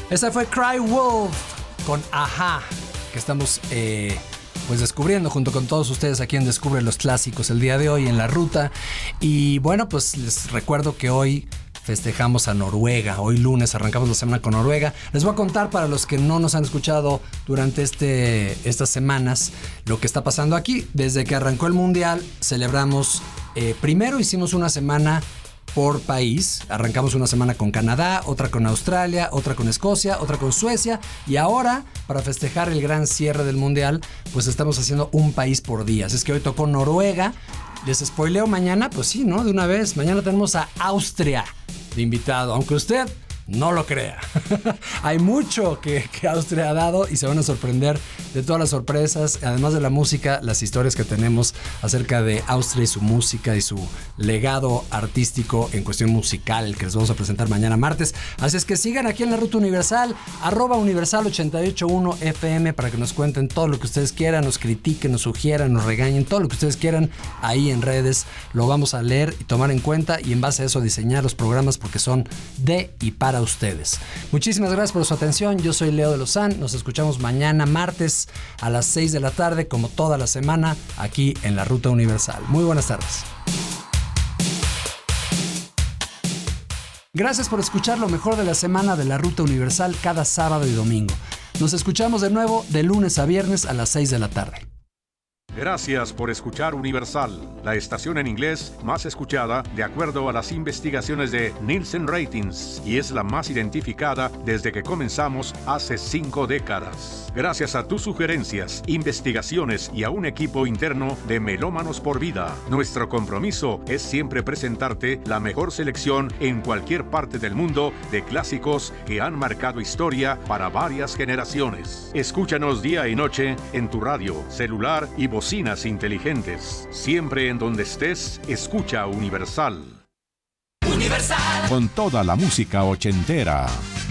Esa fue Cry Wolf con Ajá, que estamos pues descubriendo junto con todos ustedes aquí en Descubre los Clásicos el día de hoy en la ruta. Y bueno, pues les recuerdo que hoy festejamos a Noruega. Hoy lunes arrancamos la semana con Noruega. Les voy a contar, para los que no nos han escuchado durante estas semanas, lo que está pasando aquí. Desde que arrancó el Mundial celebramos, primero hicimos una semana por país. Arrancamos una semana con Canadá, otra con Australia, otra con Escocia, otra con Suecia, y ahora, para festejar el gran cierre del Mundial, pues estamos haciendo un país por día. Así es que hoy tocó Noruega. Les spoileo mañana, pues sí, ¿no? De una vez. Mañana tenemos a Austria de invitado, aunque usted no lo crea. Hay mucho que Austria ha dado y se van a sorprender de todas las sorpresas, además de la música, las historias que tenemos acerca de Austria y su música y su legado artístico en cuestión musical que les vamos a presentar mañana martes. Así es que sigan aquí en la Ruta Universal, @universal881 FM, para que nos cuenten todo lo que ustedes quieran, nos critiquen, nos sugieran, nos regañen, todo lo que ustedes quieran ahí en redes. Lo vamos a leer y tomar en cuenta, y en base a eso diseñar los programas, porque son de y para ustedes. Muchísimas gracias por su atención. Yo soy Leo de Lozán. Nos escuchamos mañana martes a las 6 de la tarde, como toda la semana, aquí en la Ruta Universal. Muy buenas tardes. Gracias por escuchar lo mejor de la semana de la Ruta Universal cada sábado y domingo. Nos escuchamos de nuevo de lunes a viernes a las 6 de la tarde. Gracias por escuchar Universal, la estación en inglés más escuchada de acuerdo a las investigaciones de Nielsen Ratings, y es la más identificada desde que comenzamos hace 5 décadas. Gracias a tus sugerencias, investigaciones y a un equipo interno de Melómanos por Vida, nuestro compromiso es siempre presentarte la mejor selección en cualquier parte del mundo de clásicos que han marcado historia para varias generaciones. Escúchanos día y noche en tu radio, celular y bocinas inteligentes. Siempre en donde estés, escucha Universal. Universal. Con toda la música ochentera.